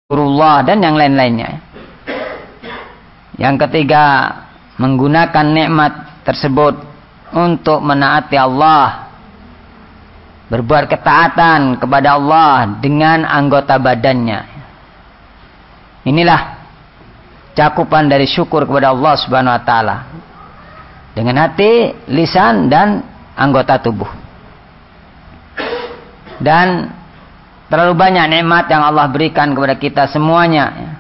Allah dan yang lain-lainnya. Yang ketiga, menggunakan nikmat tersebut untuk menaati Allah, berbuat ketaatan kepada Allah dengan anggota badannya. Inilah cakupan dari syukur kepada Allah Subhanahu wa taala. Dengan hati, lisan dan anggota tubuh. Dan terlalu banyak nikmat yang Allah berikan kepada kita semuanya.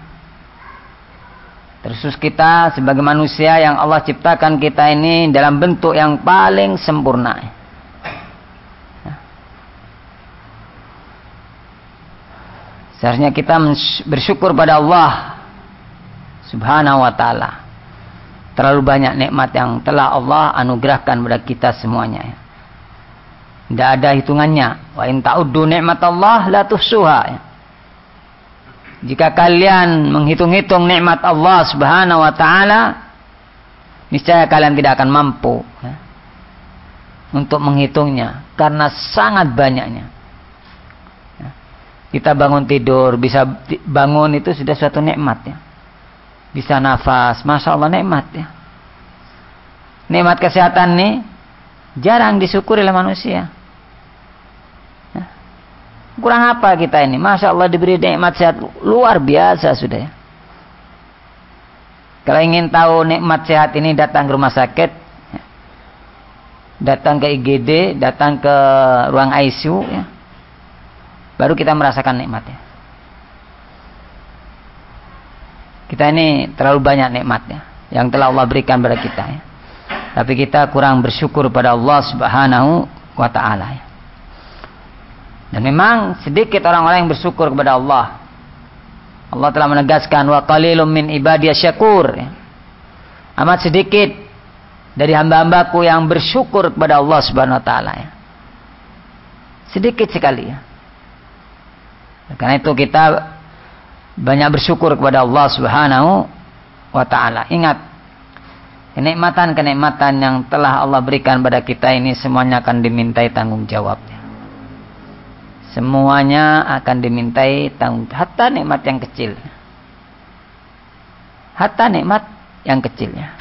Terus kita sebagai manusia yang Allah ciptakan kita ini dalam bentuk yang paling sempurna. Seharusnya kita bersyukur pada Allah Subhanahu wa ta'ala. Terlalu banyak nikmat yang telah Allah anugerahkan kepada kita semuanya. Tidak ada hitungannya. Wa in ta'uddu ni'matallah la tuhsuha. Jika kalian menghitung-hitung nikmat Allah Subhanahu wa ta'ala, niscaya kalian tidak akan mampu untuk menghitungnya karena sangat banyaknya. Kita bangun tidur, bisa bangun itu sudah suatu nikmat ya. Bisa nafas, Masya Allah nikmat ya. Nikmat kesehatan nih jarang disyukuri oleh manusia. Kurang apa kita ini? Masya Allah diberi nikmat sehat luar biasa sudah ya. Kalau ingin tahu nikmat sehat ini, datang ke rumah sakit, datang ke IGD, datang ke ruang ICU ya. Baru kita merasakan nikmatnya. Kita ini terlalu banyak nikmatnya yang telah Allah berikan kepada kita ya. Tapi kita kurang bersyukur pada Allah Subhanahu wa ta'ala ya. Dan memang sedikit orang-orang yang bersyukur kepada Allah. Allah telah menegaskan wa qalilum min ibadiyas syakur ya. Amat sedikit dari hamba-hambaku yang bersyukur kepada Allah Subhanahu wa ta'ala ya. Sedikit sekali ya. Karena itu kita banyak bersyukur kepada Allah Subhanahu wa ta'ala. Ingat, kenikmatan-kenikmatan yang telah Allah berikan pada kita ini semuanya akan dimintai tanggung jawabnya. Semuanya akan dimintai tanggung jawab. Hatta nikmat yang kecil. Hatta nikmat yang kecilnya.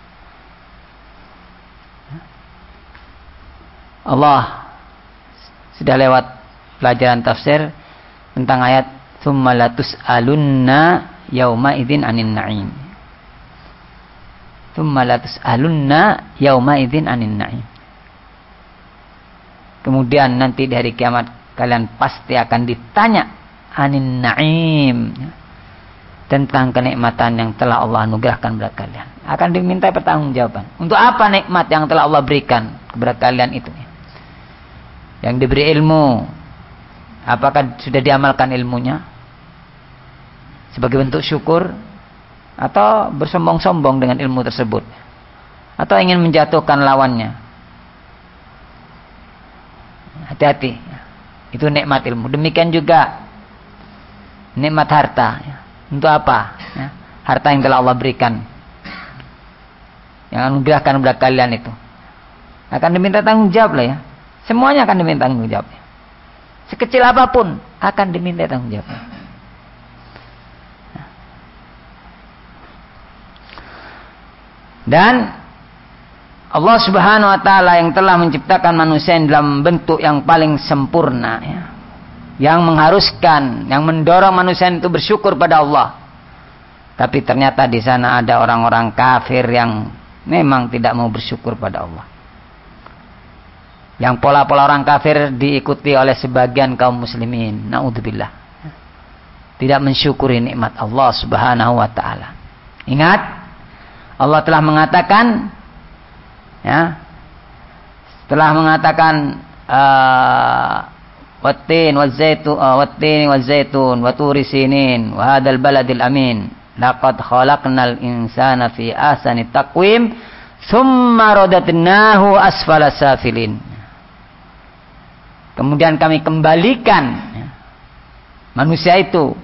Allah sudah lewat pelajaran tafsir tentang ayat tsumma latus'alunna yauma idzin 'anin na'im. Tsumma latus'alunna yauma idzin 'anin na'im. Kemudian nanti di hari kiamat kalian pasti akan ditanya 'anin na'im, tentang kenikmatan yang telah Allah anugerahkan kepada kalian. Akan diminta pertanggungjawaban. Untuk apa nikmat yang telah Allah berikan kepada kalian itu? Yang diberi ilmu, apakah sudah diamalkan ilmunya sebagai bentuk syukur, atau bersombong-sombong dengan ilmu tersebut, atau ingin menjatuhkan lawannya? Hati-hati, itu nikmat ilmu. Demikian juga nikmat harta. Untuk apa? Harta yang telah Allah berikan, yang anugerahkan kepada kalian itu akan diminta tanggung jawab lah ya. Semuanya akan diminta tanggung jawabnya. Sekecil apapun akan diminta tanggung jawabnya. Dan Allah Subhanahu wa ta'ala yang telah menciptakan manusia dalam bentuk yang paling sempurna ya, yang mengharuskan, yang mendorong manusia itu bersyukur pada Allah. Tapi ternyata di sana ada orang-orang kafir yang memang tidak mau bersyukur pada Allah. Yang pola-pola orang kafir diikuti oleh sebagian kaum muslimin. Na'udzubillah. Tidak mensyukuri nikmat Allah Subhanahu wa ta'ala. Ingat, Allah telah mengatakan ya, setelah mengatakan wattin wazaitun wa turi sinin wa hadzal baladil amin laqad khalaqnal insana fi ahsani taqwim tsumma radatnahu asfala safilin. Kemudian kami kembalikan manusia itu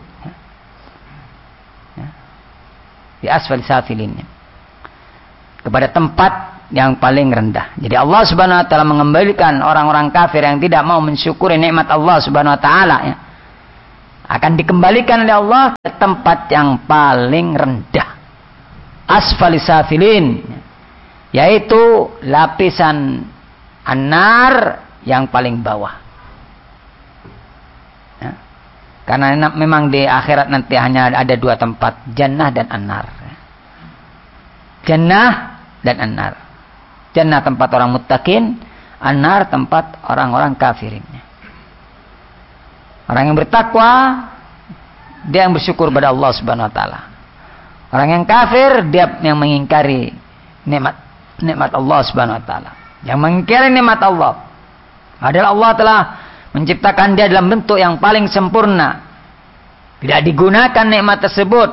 di asfal safilin, kepada tempat yang paling rendah. Jadi Allah Subhanahu wa ta'ala mengembalikan orang-orang kafir yang tidak mau mensyukuri nikmat Allah Subhanahu wa ta'ala ya, akan dikembalikan oleh Allah ke tempat yang paling rendah. Asfalis safilin, yaitu lapisan an-nar yang paling bawah. Ya. Karena memang di akhirat nanti hanya ada dua tempat, jannah dan an-nar. Jannah dan an-nar. Jannah tempat orang muttaqin, an-nar tempat orang-orang kafirin. Orang yang bertakwa, dia yang bersyukur pada Allah Subhanahu wa taala. Orang yang kafir, dia yang mengingkari nikmat Allah Subhanahu wa taala. Yang mengingkari nikmat Allah. Padahal Allah telah menciptakan dia dalam bentuk yang paling sempurna. Tidak digunakan nikmat tersebut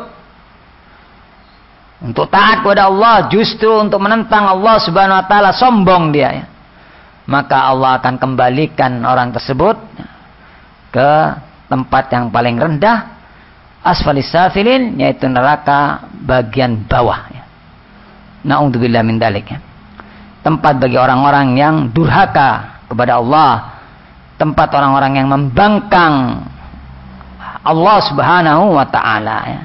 untuk taat kepada Allah, justru untuk menentang Allah Subhanahu wa taala, sombong dia ya. Maka Allah akan kembalikan orang tersebut ke tempat yang paling rendah, asfalis safilin, yaitu neraka bagian bawah ya. Na'udzubillah min dzalik ya. Tempat bagi orang-orang yang durhaka kepada Allah, tempat orang-orang yang membangkang Allah Subhanahu wa taala ya.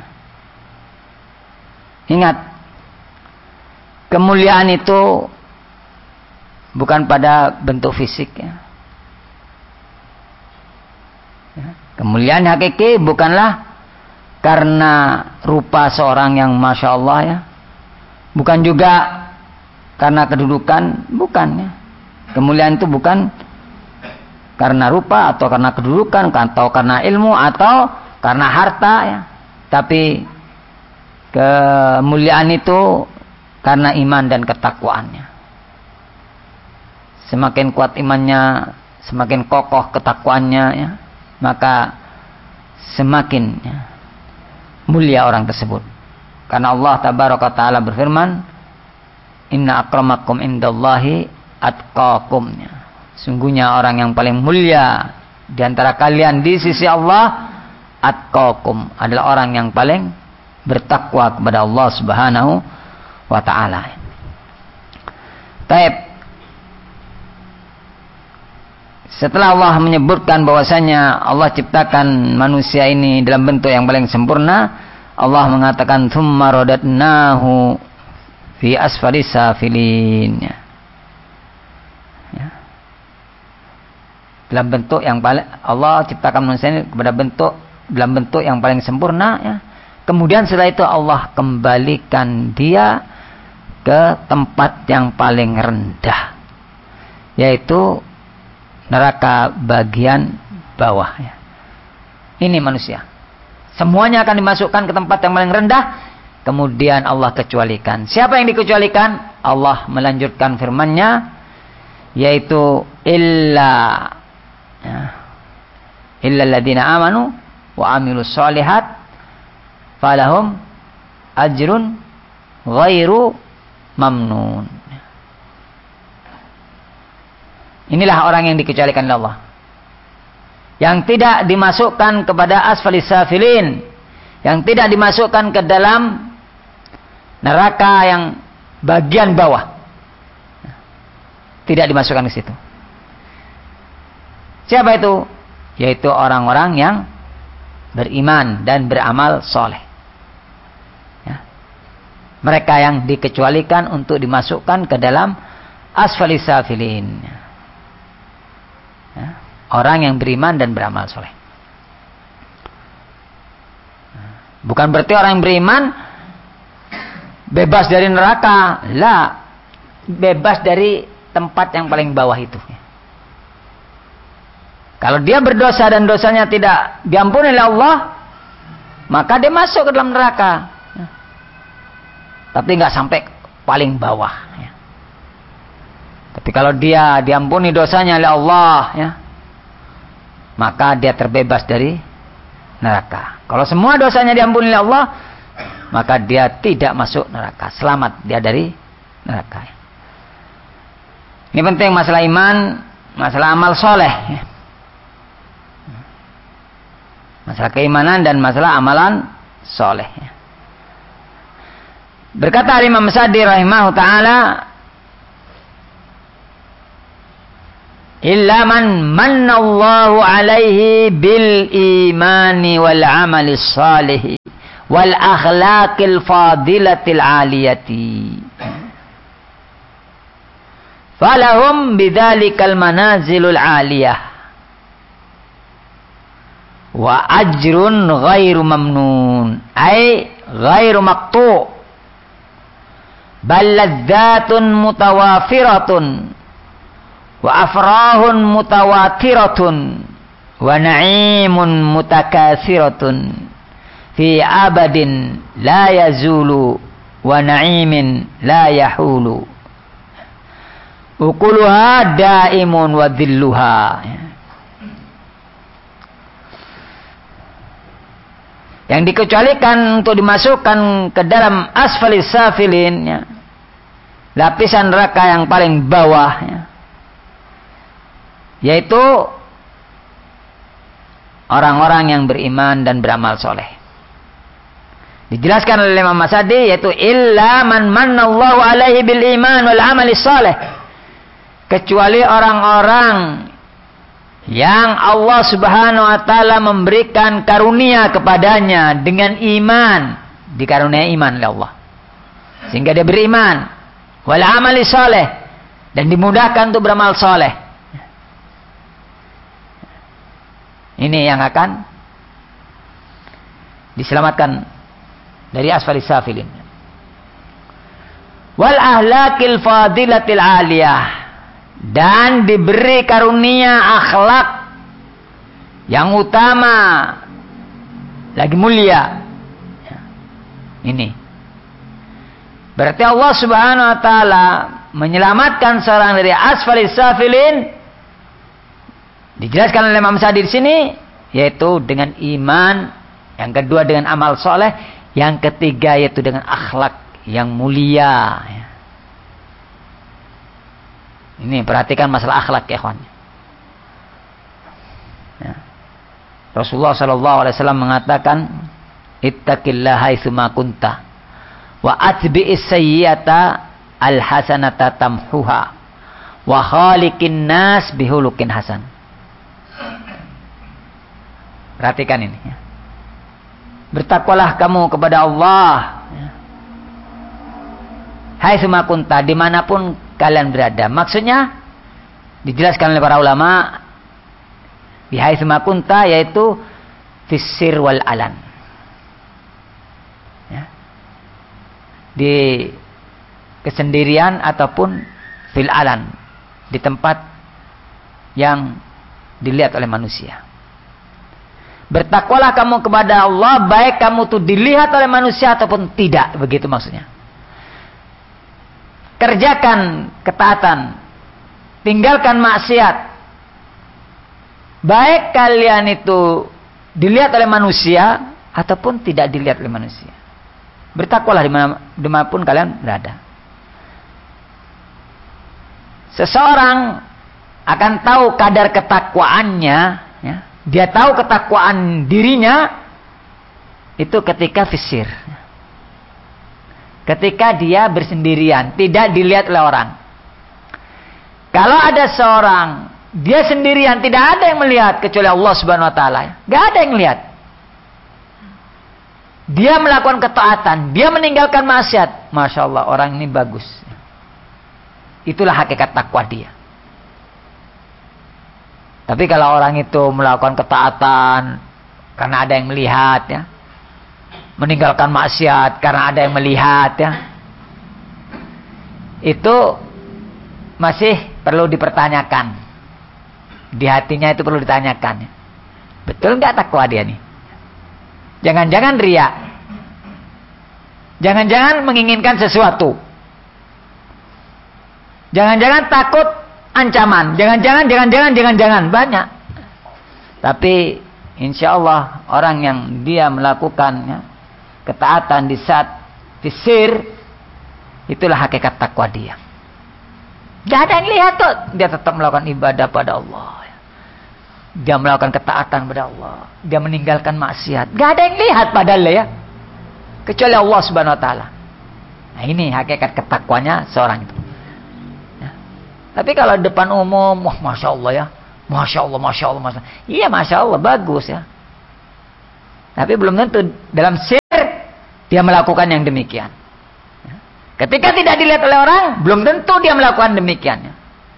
Ingat, kemuliaan itu bukan pada bentuk fisik ya. Kemuliaan hakiki bukanlah karena rupa seorang yang masya Allah ya, bukan juga karena kedudukan, bukan ya. Kemuliaan itu bukan karena rupa atau karena kedudukan atau karena ilmu atau karena harta ya, tapi kemuliaan itu karena iman dan ketakwaannya. Semakin kuat imannya, semakin kokoh ketakwaannya ya, maka semakin ya, mulia orang tersebut. Karena Allah tabaraka taala berfirman, inna akramakum indallahi atqakum. Sungguhnya orang yang paling mulia di antara kalian di sisi Allah, atqakum, adalah orang yang paling bertakwa kepada Allah Subhanahu wa taala. Baik. Setelah Allah menyebutkan bahwasanya Allah ciptakan manusia ini dalam bentuk yang paling sempurna, Allah mengatakan tsumma radatnahu fi asfalis safilin. Ya. Dalam bentuk yang paling, Allah ciptakan manusia ini dalam bentuk yang paling sempurna ya. Kemudian setelah itu Allah kembalikan dia ke tempat yang paling rendah, yaitu neraka bagian bawah ya. Ini manusia. Semuanya akan dimasukkan ke tempat yang paling rendah, kemudian Allah kecualikan. Siapa yang dikecualikan? Allah melanjutkan firman-Nya, yaitu illa alladziina aamanu wa 'amilus shalihat falahum ajrun ghairu mamnun. Inilah orang yang dikecualikan oleh Allah, yang tidak dimasukkan kepada asfalis safilin, yang tidak dimasukkan ke dalam neraka yang bagian bawah, tidak dimasukkan ke situ. Siapa itu? Yaitu orang-orang yang beriman dan beramal soleh ya. Mereka yang dikecualikan untuk dimasukkan ke dalam asfalis safilin ya. Orang yang beriman dan beramal soleh. Bukan berarti orang yang beriman bebas dari neraka, lah, bebas dari tempat yang paling bawah itu. Kalau dia berdosa dan dosanya tidak diampuni oleh Allah, maka dia masuk ke dalam neraka. Tapi nggak sampai paling bawah. Tapi kalau dia diampuni dosanya oleh Allah, ya, maka dia terbebas dari neraka. Kalau semua dosanya diampuni oleh Allah, maka dia tidak masuk neraka. Selamat dia dari neraka. Ini penting masalah iman, masalah amal soleh. Ya. Masalah keimanan dan masalah amalan soleh. Ya. Berkata Imam Sa'di rahimahullah ta'ala, illa man mannallahu alaihi bil imani wal amali salih wal akhlaqil fadilatil aliyati falahum bidzalikal manazilul aliyah wa ajrun ghairu mamnun ay ghairu maqtu' bal ladzatun mutawafiratun wa afrahun mutawatiratun wa na'imun mutakathiratun fi abadin la yazulu wa na'imin la yahulu ukuluha daimun wa dhilluha. Yang dikecualikan untuk dimasukkan ke dalam asfalis safilin, ya, lapisan neraka yang paling bawah, ya, yaitu orang-orang yang beriman dan beramal soleh. Dijelaskan oleh Imam Masadi, yaitu illa man mannallahu alaihi bil iman wal amali soleh, kecuali orang-orang yang Allah Subhanahu wa taala memberikan karunia kepadanya dengan iman, dikaruniai iman oleh Allah sehingga dia beriman, wal amali soleh, dan dimudahkan untuk beramal soleh. Ini yang akan diselamatkan dari asfalis safilin. Wal ahlakil fadilatil aliyah, dan diberi karunia akhlak yang utama lagi mulia. Ini berarti Allah Subhanahu wa taala menyelamatkan seorang dari asfalis safilin, dijelaskan oleh Imam Sa'di di sini, yaitu dengan iman, yang kedua dengan amal soleh, yang ketiga yaitu dengan akhlak yang mulia. Ini perhatikan masalah akhlak, ya ikhwan. Ya. Rasulullah SAW mengatakan, ittaqillaha haitsu ma kunta wa atbi'is sayyi'ata alhasanata tamhuha wa khaliqin nas bihulukin hasan. Perhatikan ini, ya. Bertakwalah kamu kepada Allah, ya. Haitsu ma kunta, dimanapun kalian berada. Maksudnya dijelaskan oleh para ulama, bi haitsu ma kunta, yaitu fis-sir wal alan, ya. Di kesendirian ataupun fil alan, di tempat yang dilihat oleh manusia. Bertakwalah kamu kepada Allah, baik kamu tuh dilihat oleh manusia ataupun tidak, begitu maksudnya. Kerjakan ketaatan, tinggalkan maksiat, baik kalian itu dilihat oleh manusia ataupun tidak dilihat oleh manusia. Bertakwalah dimanapun kalian berada. Seseorang akan tahu kadar ketakwaannya, ya. Dia tahu ketakwaan dirinya itu ketika fisir, ketika dia bersendirian, tidak dilihat oleh orang. Kalau ada seorang dia sendirian, tidak ada yang melihat kecuali Allah Subhanahu wa taala, enggak ada yang melihat. Dia melakukan ketaatan, dia meninggalkan maksiat, Masya Allah, orang ini bagus. Itulah hakikat takwa dia. Tapi kalau orang itu melakukan ketaatan karena ada yang melihat, ya, meninggalkan maksiat karena ada yang melihat, ya, itu masih perlu dipertanyakan. Di hatinya itu perlu ditanyakan, ya. Betul nggak takwa dia nih? Jangan-jangan riya, jangan-jangan menginginkan sesuatu, jangan-jangan takut ancaman, jangan-jangan banyak. Tapi insya Allah orang yang dia melakukan, ya, ketaatan di saat fisir, itulah hakikat takwa dia. Gak ada yang lihat tuh, dia tetap melakukan ibadah pada Allah, ya. Dia melakukan ketaatan pada Allah, dia meninggalkan maksiat. Gak ada yang lihat padahal, ya, kecuali Allah Subhanahu wa taala. Nah, ini hakikat ketakwanya seorang itu. Tapi kalau depan umum, wah masya Allah ya, masya Allah, masya Allah, masya Allah. Iya masya Allah bagus ya. Tapi belum tentu dalam sir dia melakukan yang demikian. Ketika tidak dilihat oleh orang, belum tentu dia melakukan demikian.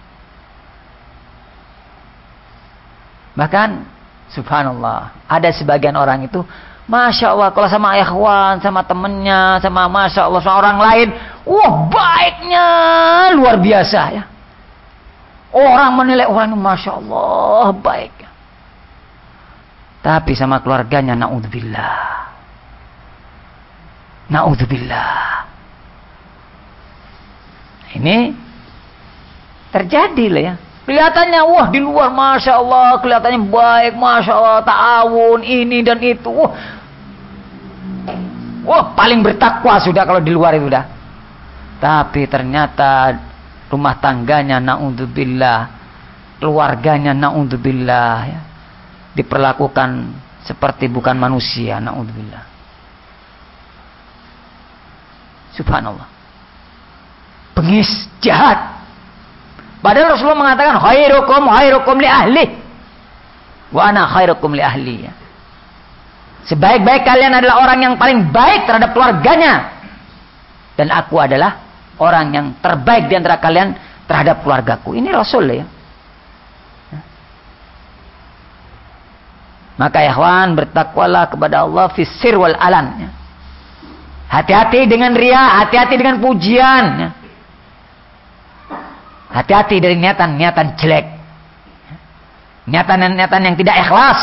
Bahkan subhanallah, ada sebagian orang itu masya Allah kalau sama ikhwan, sama temennya, sama masya Allah sama orang lain, wah baiknya luar biasa ya. Orang menilai orang itu masya Allah baik. Tapi sama keluarganya naudzubillah. Naudzubillah. Ini terjadi lah ya. Kelihatannya wah di luar masya Allah, kelihatannya baik, masya Allah, ta'awun ini dan itu. Wah paling bertakwa sudah kalau di luar itu dah. Tapi ternyata rumah tangganya naudzubillah, keluarganya naudzubillah ya, diperlakukan seperti bukan manusia, naudzubillah. Subhanallah. Bengis, jahat. Padahal Rasulullah mengatakan khairukum li ahli wa ana khairukum li ahli. Sebaik-baik kalian adalah orang yang paling baik terhadap keluarganya, dan aku adalah orang yang terbaik di antara kalian terhadap keluargaku. Ini Rasul ya. Maka ya ikhwan, bertakwalah kepada Allah fis sir wal alan. Hati-hati dengan riya, hati-hati dengan pujian. Hati-hati dari niatan-niatan jelek. Niatan-niatan yang tidak ikhlas.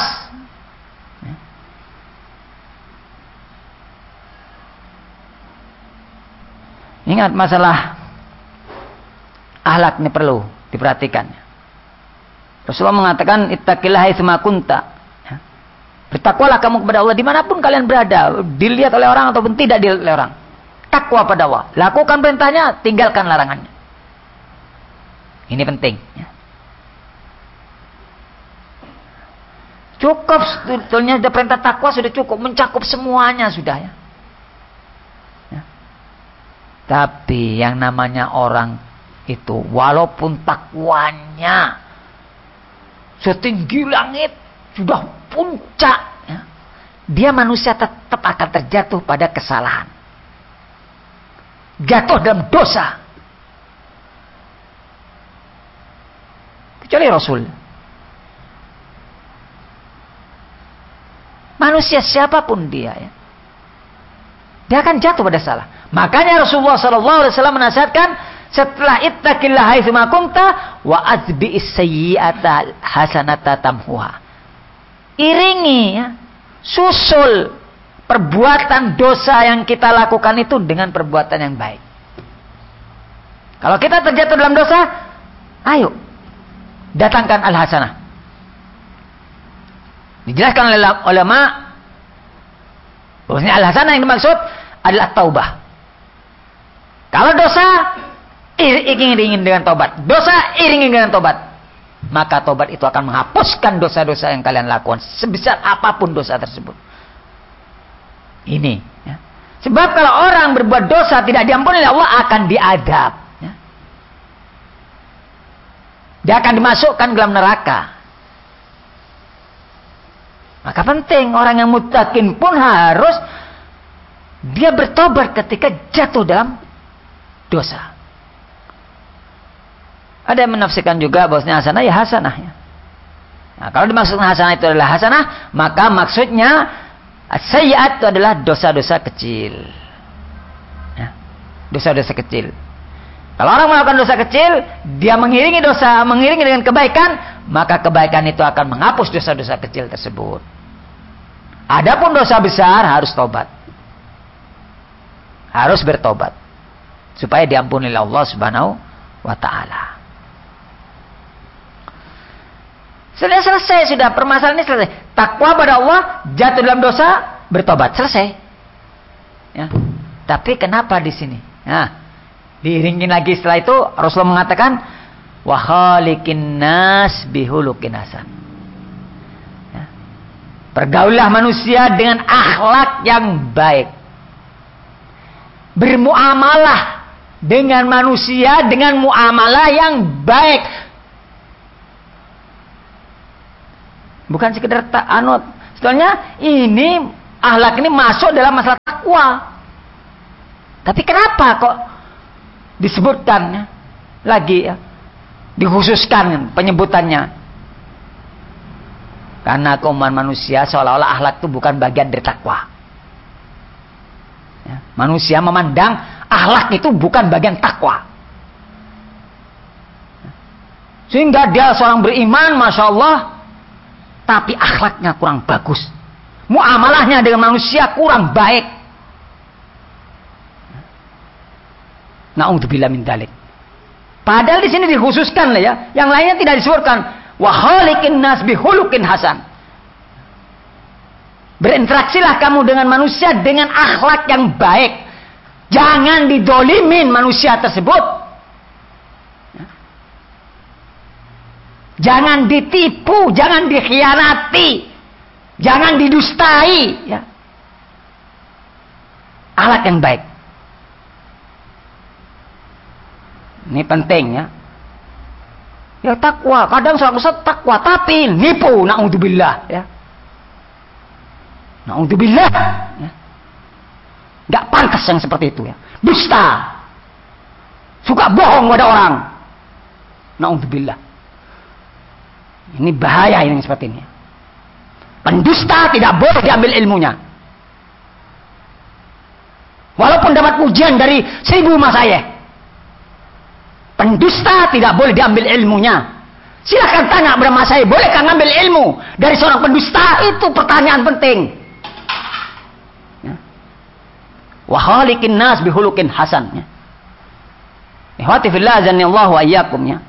Ingat masalah akhlak ini perlu diperhatikan. Rasulullah mengatakan ittaqillaha haitsuma kunta. Bertakwalah kamu kepada Allah dimanapun kalian berada, dilihat oleh orang ataupun tidak dilihat oleh orang. Takwa pada Allah. Lakukan perintahnya, tinggalkan larangannya. Ini penting. Cukup sebetulnya sudah perintah takwa sudah cukup, mencakup semuanya sudah ya. Tapi yang namanya orang itu walaupun takwanya setinggi langit, sudah puncak ya, dia manusia tetap akan terjatuh pada kesalahan, jatuh dalam dosa. Kecuali Rasul. Manusia siapapun dia ya, dia akan jatuh pada salah. Makanya Rasulullah SAW menasihatkan setelah ittaqillaha haitsuma kunta wa atbi'is sayyi'ata hasanata tamhuha. Iringi ya, susul perbuatan dosa yang kita lakukan itu dengan perbuatan yang baik. Kalau kita terjatuh dalam dosa, ayo datangkan al-hasanah. Dijelaskan oleh ulama bahwasanya al-hasanah yang dimaksud adalah taubah. Kalau dosa iringi dengan tobat, dosa iringi dengan tobat, maka tobat itu akan menghapuskan dosa-dosa yang kalian lakukan sebesar apapun dosa tersebut. Ini ya. Sebab kalau orang berbuat dosa tidak diampuni oleh Allah akan diadab ya. Dia akan dimasukkan ke dalam neraka. Maka penting orang yang muttaqin pun harus dia bertobat ketika jatuh dalam dosa. Ada yang menafsirkan juga bahwasanya hasanah ya hasanah ya. Nah, kalau dimaksudkan hasanah itu adalah hasanah, maka maksudnya sayyi'at itu adalah dosa-dosa kecil. Ya, dosa-dosa kecil. Kalau orang melakukan dosa kecil, dia mengiringi dosa, mengiringi dengan kebaikan, maka kebaikan itu akan menghapus dosa-dosa kecil tersebut. Adapun dosa besar harus tobat. Harus bertobat supaya diampuni oleh Allah Subhanahu wa taala. Sudah selesai, sudah permasalahan ini selesai. Takwa pada Allah, jatuh dalam dosa, bertobat, selesai. Ya. Tapi kenapa di sini? Nah, diiringin lagi setelah itu Rasulullah mengatakan wa khaliqin nas bihuluqin hasan. Ya. Pergaulah manusia dengan akhlak yang baik. Bermuamalah dengan manusia dengan muamalah yang baik. Bukan sekedar anut. Sebetulnya ini akhlak ini masuk dalam masalah takwa. Tapi kenapa kok disebutkan lagi ya? Dikhususkan penyebutannya. Karena keumuman manusia seolah-olah akhlak itu bukan bagian dari takwa. Ya, manusia memandang akhlak itu bukan bagian takwa. Sehingga dia seorang beriman, Masya Allah, tapi akhlaknya kurang bagus. Muamalahnya dengan manusia kurang baik. Na'udzubillah min dzalik. Padahal di sini dikhususkan lah ya, yang lainnya tidak disebutkan. Wa khaliqin nas bihuluqin hasan. Berinteraksilah kamu dengan manusia dengan akhlak yang baik. Jangan didolimin manusia tersebut. Jangan ditipu, jangan dikhianati, jangan didustai. Ya. Akhlak yang baik. Ini penting ya. Ya takwa, kadang seorang ustaz takwa tapi nipu, naudzubillah ya. Naudzubillah ya. Enggak pantas yang seperti itu ya. Dusta. Suka bohong pada orang. Naudzubillah. Ini bahaya ini seperti ini. Pendusta tidak boleh diambil ilmunya. Walaupun dapat pujian dari 1000 masyayikh. Pendusta tidak boleh diambil ilmunya. Silakan tanya kepada masyayikh, bolehkah ngambil ilmu dari seorang pendusta? Itu pertanyaan penting. Ya. Wa khaliqin nas bihuluqin hasan. Ya. Ihwati fillah azanillahu wa iyyakum ya.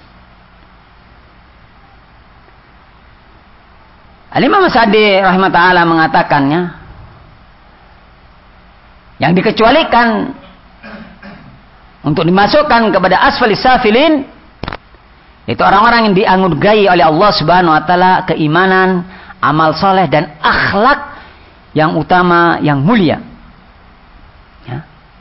Al-Imam Sa'di rahimahullah mengatakannya, yang dikecualikan untuk dimasukkan kepada asfalis safilin itu orang-orang yang dianugerahi oleh Allah Subhanahu wa taala keimanan, amal soleh dan akhlak yang utama, yang mulia. Ya.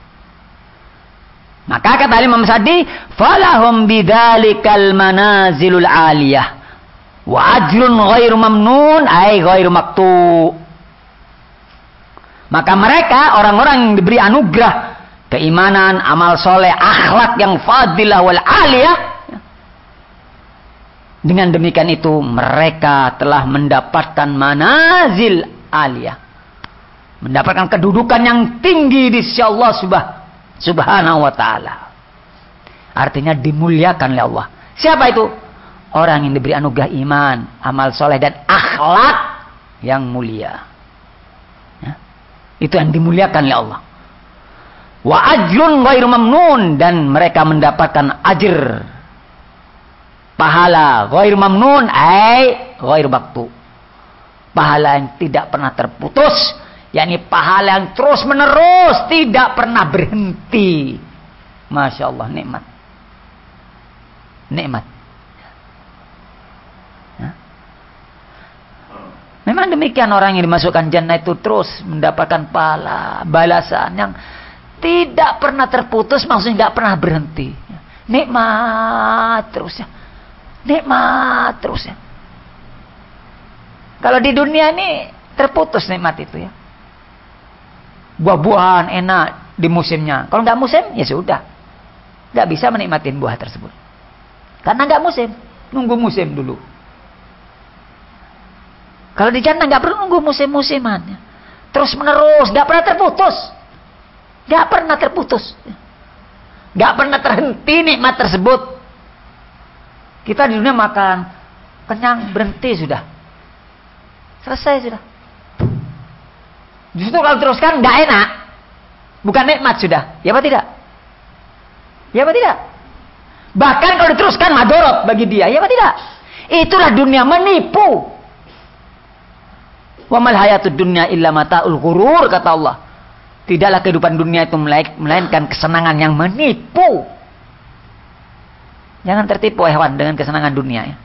Maka kata Imam Sa'di, falahum bidzalikal manazilul aliyah wa ajrun ghairu mamnun ay ghairu maktu. Maka mereka orang-orang yang diberi anugerah keimanan, amal soleh, akhlak yang fadilah wal aliyah. Dengan demikian itu mereka telah mendapatkan manazil aliyah, mendapatkan kedudukan yang tinggi di sisi Allah Subhanahu wa taala. Artinya dimuliakan oleh Allah. Siapa itu? Orang yang diberi anugerah iman, amal soleh dan akhlak yang mulia. Ya. Itu yang dimuliakan oleh Allah. Wa ajrun ghairu mamnun, dan mereka mendapatkan ajr, pahala ghairu mamnun ai ghairu baktu, pahala yang tidak pernah terputus, yakni pahala yang terus menerus, tidak pernah berhenti. Masya Allah, nikmat. Nikmat. Ya. Memang demikian orang yang dimasukkan jannah itu terus mendapatkan pahala, balasan yang tidak pernah terputus, maksudnya tidak pernah berhenti. Nikmat terus ya. Nikmat terus ya. Kalau di dunia ini terputus nikmat itu ya. Buah-buahan enak di musimnya. Kalau nggak musim ya sudah. Nggak bisa menikmatin buah tersebut. Karena nggak musim. Nunggu musim dulu. Kalau di jannah nggak perlu nunggu musim-musiman. Terus menerus, nggak pernah terputus. Gak pernah terputus. Gak pernah terhenti nikmat tersebut. Kita di dunia makan kenyang, berhenti sudah. Selesai sudah. Justru kalau teruskan gak enak. Bukan nikmat sudah. Ya apa tidak? Ya apa tidak? Bahkan kalau diteruskan madorot bagi dia. Ya apa tidak? Itulah dunia menipu. Wa mal hayatud dunya illa mata'ul ghurur, kata Allah. Tidaklah kehidupan dunia itu melainkan kesenangan yang menipu. Jangan tertipu hewan dengan kesenangan dunia ya.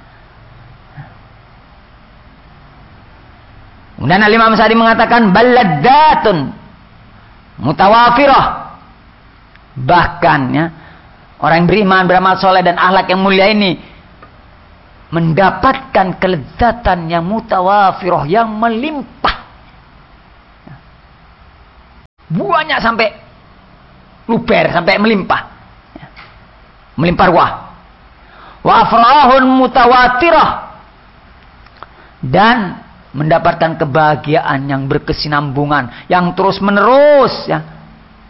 Kemudian Al-Imam Sa'di mengatakan balladdatun mutawafirah Bahkan ya, orang yang beriman, beramal soleh dan akhlak yang mulia ini mendapatkan kelezatan yang mutawafirah, yang melimpah. Buahnya sampai luber, sampai melimpah. Melimpah ruah. Wa afrahun mutawatirah, dan mendapatkan kebahagiaan yang berkesinambungan, yang terus menerus ya.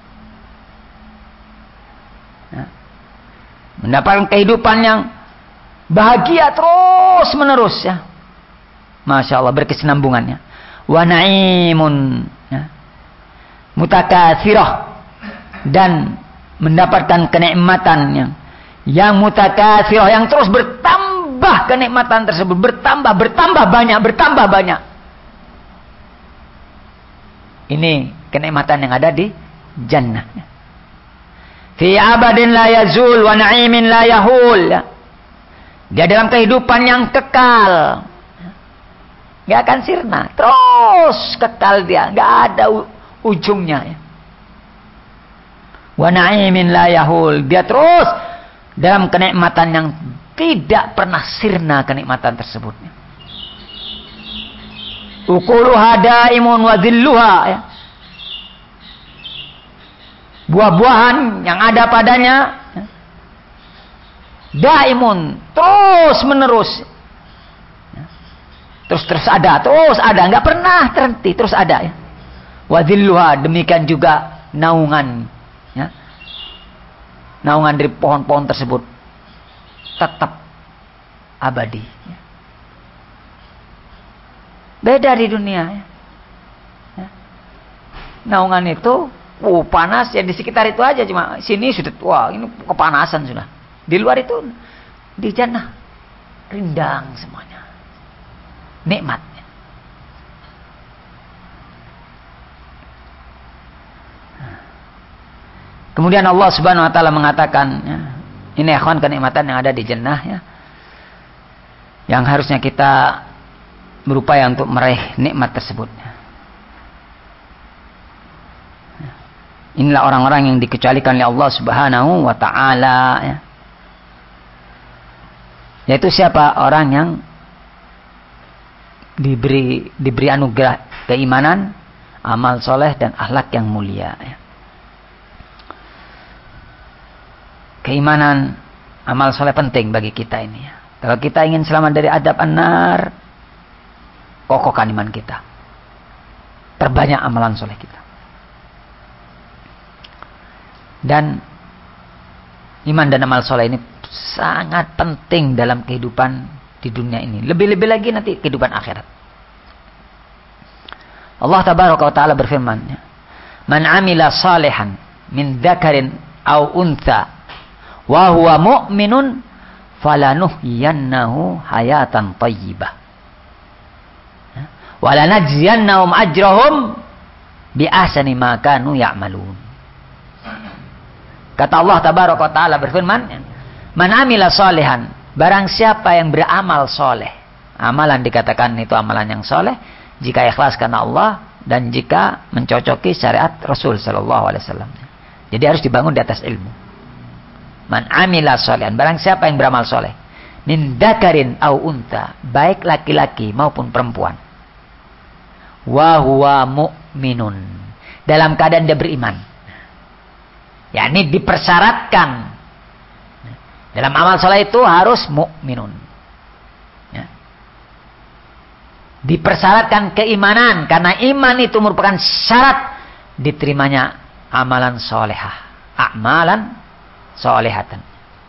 Mendapatkan kehidupan yang bahagia terus menerus ya. Masya Allah, berkesinambungannya. Wa na'imun ya, mutakatsirah, dan mendapatkan kenikmatan yang mutakatsirah, yang terus bertambah. Kenikmatan tersebut bertambah banyak. Ini kenikmatan yang ada di jannah. Fi abadin la yazul wa na'imin la yahul. Dia dalam kehidupan yang kekal, nggak akan sirna, terus kekal dia, nggak ada ujungnya. Wa na'imin la yahul, dia terus dalam kenikmatan yang tidak pernah sirna kenikmatan tersebut. Ukuluha daimun wa dhilluha ya. Buah-buahan yang ada padanya daimun, terus menerus, terus ada, nggak pernah terhenti, terus ada ya. Wadilluha, demikian juga naungan ya. Naungan dari pohon-pohon tersebut tetap abadi ya. Beda di dunia ya. Naungan itu panas ya, di sekitar itu aja, cuma sini sudah wah ini kepanasan sudah. Di luar itu di jannah rindang semuanya. Nikmat. Kemudian Allah Subhanahu wa taala mengatakan ya, ini ikhwan kenikmatan yang ada di jannah ya. Yang harusnya kita berupaya untuk meraih nikmat tersebut. Inilah orang-orang yang dikecualikan oleh Allah Subhanahu wa taala ya. Yaitu siapa? Orang yang diberi anugerah keimanan, amal soleh dan akhlak yang mulia ya. Keimanan, amal soleh penting bagi kita ini ya. Kalau kita ingin selamat dari adab an-nar, kokohkan iman kita. Perbanyak amalan soleh kita. Dan iman dan amal soleh ini sangat penting dalam kehidupan di dunia ini. Lebih-lebih lagi nanti kehidupan akhirat. Allah tabaraka wa ta'ala berfirman, man amila salihan min dzakarin aw untha wa huwa mu'minun falanuhyiyannahu hayatan thayyibah wa lanajziyannahum ajrahum bi ahsani ma kanu ya'malun. Kata Allah tabaraka wa ta'ala berfirman, man amila salihan, barang siapa yang beramal soleh. Amalan dikatakan itu amalan yang soleh jika ikhlas karena Allah dan jika mencocoki syariat Rasul sallallahu alaihi wasallam. Jadi harus dibangun di atas ilmu. Man amila salihan, barang siapa yang beramal soleh, min dzakarin au unta, baik laki-laki maupun perempuan. Wa huwa mu'minun, dalam keadaan dia beriman. Ya, ini dipersyaratkan. Dalam amal soleh itu harus mukminun. Ya. Dipersyaratkan keimanan, karena iman itu merupakan syarat diterimanya amalan solehah. Amalan solehatan.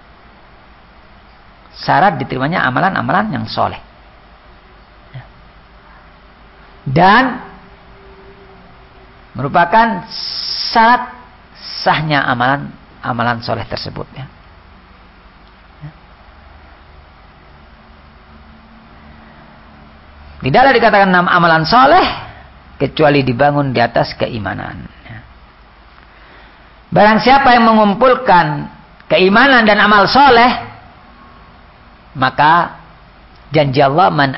Syarat diterimanya amalan-amalan yang soleh. Ya. Dan merupakan syarat sahnya amalan soleh tersebut ya. Tidaklah dikatakan amalan soleh kecuali dibangun di atas keimanan ya. Barang siapa yang mengumpulkan keimanan dan amal soleh, maka janji Allah, man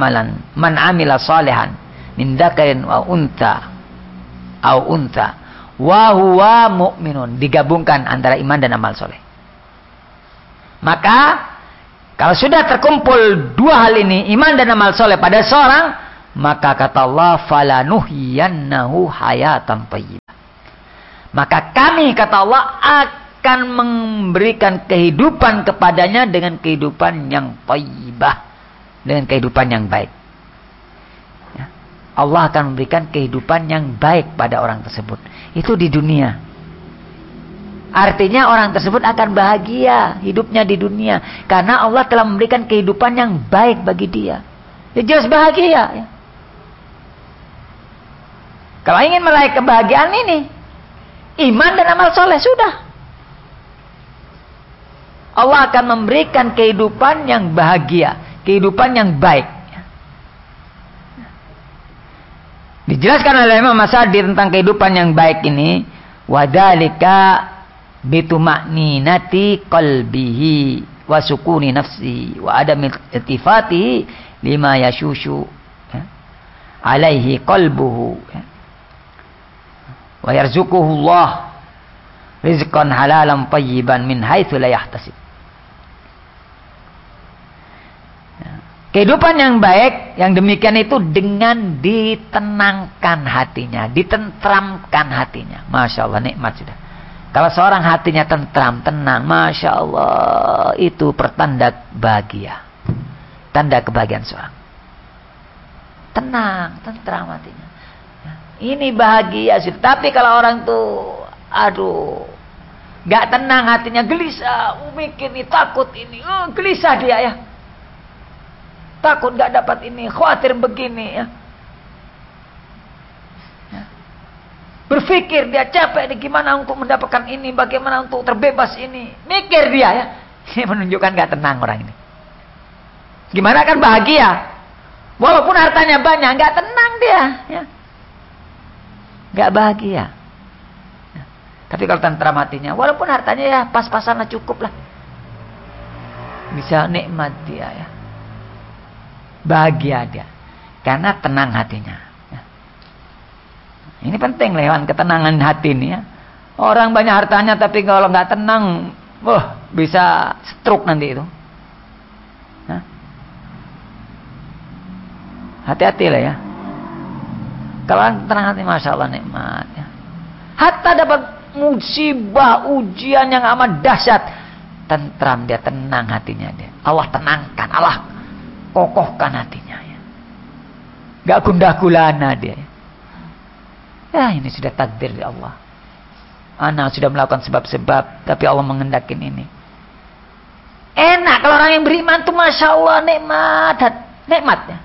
amila solehan min dzakarin wa untha au untha wa huwa mu'minun. Digabungkan antara iman dan amal soleh. Maka kalau sudah terkumpul dua hal ini, iman dan amal soleh pada seorang, maka kata Allah, falanuhyiyannahu hayatan thayyibah. Maka kami, kata Allah, akan memberikan kehidupan kepadanya dengan kehidupan yang thayyibah, dengan kehidupan yang baik. Ya. Allah akan memberikan kehidupan yang baik pada orang tersebut. Itu di dunia. Artinya orang tersebut akan bahagia hidupnya di dunia, karena Allah telah memberikan kehidupan yang baik bagi dia. Ya jelas bahagia. Ya. Kalau ingin meraih kebahagiaan ini, iman dan amal soleh sudah. Allah akan memberikan kehidupan yang bahagia, kehidupan yang baik. Dijelaskan oleh Imam As-Sa'di tentang kehidupan yang baik ini, wadzalika bituma'ninati qalbihi wa sukuni nafsi wa adami iltifati lima yashushu alaihi qalbuhu wa yarzuquhu Allah rizqan halalan tayyiban min haitsu la yahtasib. Kehidupan yang baik yang demikian itu dengan ditenangkan hatinya, ditentramkan hatinya. Masya Allah, nikmat sudah. Kalau seorang hatinya tentram, tenang, Masya Allah, itu pertanda bahagia. Tanda kebahagiaan seorang. Tenang, tentram hatinya. Ini bahagia sudah. Tapi kalau orang tuh, aduh, gak tenang hatinya, gelisah, mikir nih, takut ini, gelisah dia ya. Takut gak dapat ini, khawatir begini ya. Berpikir dia capek nih, gimana untuk mendapatkan ini, bagaimana untuk terbebas ini. Mikir dia ya. Ini menunjukkan gak tenang orang ini. Gimana kan bahagia. Walaupun hartanya banyak, gak tenang dia. Ya. Gak bahagia. Ya. Tapi kalau tentram hatinya, walaupun hartanya ya pas-pasan lah, cukup lah. Bisa nikmat dia ya. Bahagia dia. Karena tenang hatinya. Ini penting lewat ketenangan hati ini ya. Orang banyak hartanya tapi kalau nggak tenang, bisa stroke nanti itu. Hati-hati lah ya. Kalau tenang hati, Masya Allah nikmat ya. Hatta dapat musibah, ujian yang amat dahsyat, tentram dia, tenang hatinya dia. Allah tenangkan, Allah kokohkan hatinya ya. Gak gundah gulana dia ya. Ya ini sudah takdir dari Allah. Anak sudah melakukan sebab-sebab, tapi Allah mengendakin ini. Enak kalau orang yang beriman tuh, Masya Allah nikmatnya.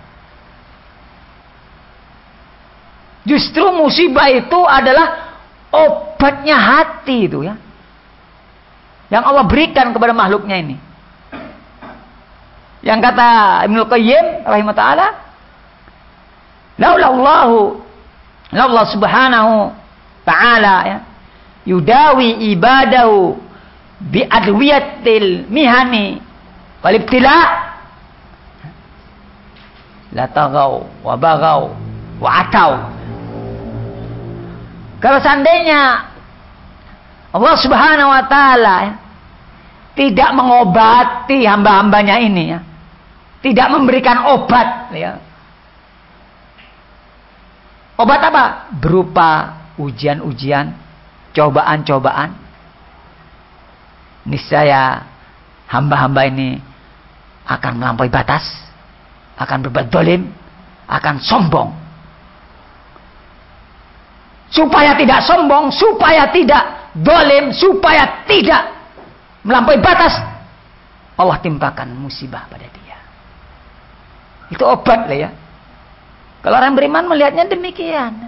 Justru musibah itu adalah obatnya hati itu ya, yang Allah berikan kepada makhluknya ini. Yang kata Ibnu Qayyim rahimahullah, Allah subhanahu ta'ala ya, yudawi ibadahu bi adwiyatil mihani wal ibtila la tagaw wa bagaw wa ataw. Kalau seandainya Allah subhanahu wa ta'ala ya, tidak mengobati hamba-hambanya ini ya, tidak memberikan obat ya. Obat apa? Berupa ujian-ujian, cobaan-cobaan. Niscaya hamba-hamba ini akan melampaui batas, akan berbuat zalim, akan sombong. Supaya tidak sombong, supaya tidak zalim, supaya tidak melampaui batas, Allah timpakan musibah pada dia. Itu obat lah ya. Kalau orang beriman melihatnya demikian.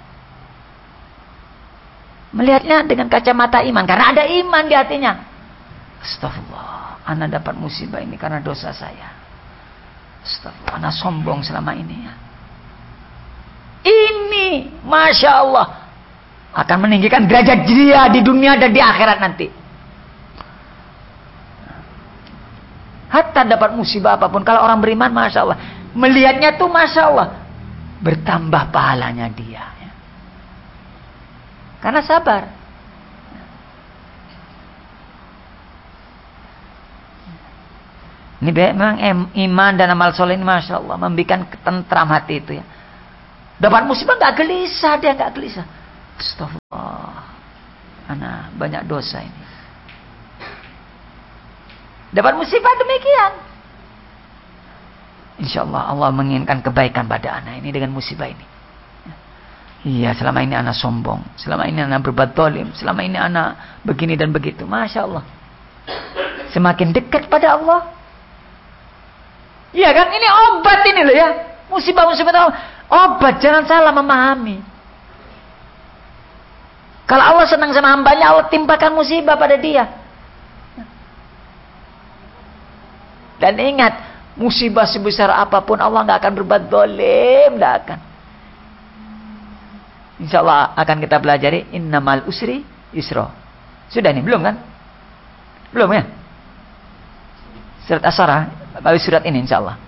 Melihatnya dengan kacamata iman. Karena ada iman di hatinya. Astagfirullah. Ana dapat musibah ini karena dosa saya. Astagfirullah. Ana sombong selama ini ya. Ini Masya Allah akan meninggikan derajat dia di dunia dan di akhirat nanti. Hatta dapat musibah apapun. Kalau orang beriman, Masya Allah, melihatnya tuh Masya Allah, bertambah pahalanya dia ya. Karena sabar. Ini memang iman dan amal soleh ini Masya Allah memberikan ketentram hati itu ya. Dapat musibah gak gelisah, dia gak gelisah. Astagfirullah, ana banyak dosa ini. Dapat musibah demikian. Insya Allah Allah menginginkan kebaikan pada anak ini dengan musibah ini. Iya, selama ini anak sombong, selama ini anak berbuat zalim, selama ini anak begini dan begitu. Masya Allah. Semakin dekat pada Allah. Iya kan, ini obat ini loh ya. Musibah-musibah itu obat, jangan salah memahami. Kalau Allah senang sama hambanya, Allah timpakan musibah pada dia. Dan ingat, musibah sebesar apapun Allah gak akan berbuat zalim, gak akan. Insya Allah akan kita pelajari innamal usri yusra. Sudah nih, belum kan? Belum ya? Surat As-Sarah, bagi surat ini insya Allah.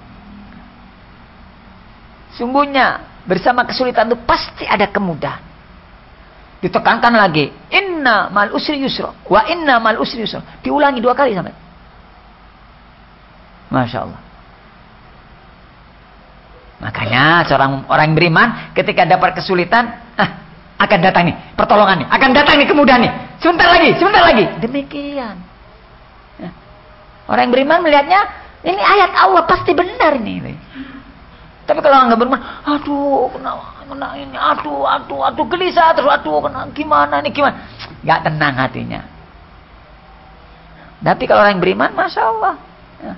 Sungguhnya bersama kesulitan itu pasti ada kemudahan. Ditekankan lagi, innamal usri yusra, wa innamal usri yusra. Diulangi 2 kali sampai. Masya Allah. Makanya seorang orang yang beriman ketika dapat kesulitan, akan datang nih pertolongan nih, akan datang nih kemudahan nih. Sebentar lagi. Demikian. Orang yang beriman melihatnya, ini ayat Allah pasti benar nih. Tapi kalau orang nggak beriman, aduh, kena ini, aduh, gelisah terus, aduh, gimana, nggak tenang hatinya. Tapi kalau orang yang beriman, Masya Allah. Ya.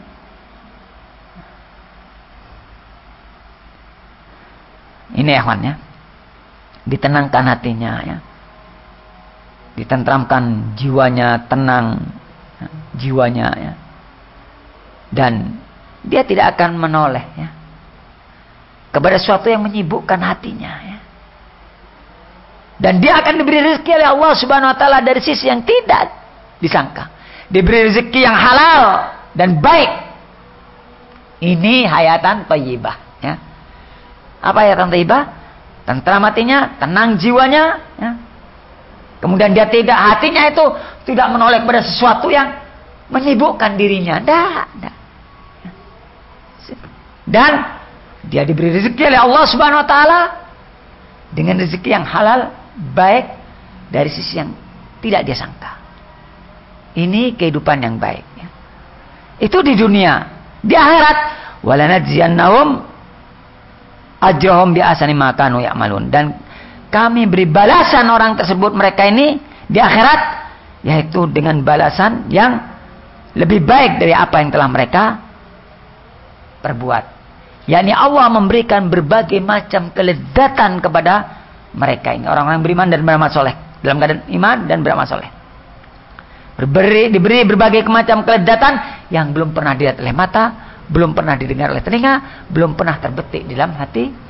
Ini ikhwan ya, ditenangkan hatinya ya, ditentramkan jiwanya, tenang jiwanya ya. Dan dia tidak akan menoleh ya kepada sesuatu yang menyibukkan hatinya ya. Dan dia akan diberi rezeki oleh Allah Subhanahu wa taala dari sisi yang tidak disangka. Diberi rezeki yang halal dan baik. Ini hayatan thayyibah ya. Apa hayatan thayyibah? Tentram hatinya, tenang jiwanya ya. Kemudian dia hatinya itu tidak menoleh kepada sesuatu yang menyibukkan dirinya. Tidak. Dan dia diberi rezeki oleh Allah Subhanahu wa taala dengan rezeki yang halal, baik dari sisi yang tidak dia sangka. Ini kehidupan yang baik ya. Itu di dunia. Di akhirat, walanajziyannahum ajrahum bi ahsani ma kanu ya'malun. Dan kami beri balasan orang tersebut, mereka ini di akhirat, yaitu dengan balasan yang lebih baik dari apa yang telah mereka perbuat. yakni Allah memberikan berbagai macam kelezatan kepada mereka ini, orang-orang beriman dan beramal soleh, dalam keadaan iman dan beramal soleh. Diberi berbagai macam kelezatan yang belum pernah dilihat oleh mata, belum pernah didengar oleh telinga, belum pernah terbetik dalam hati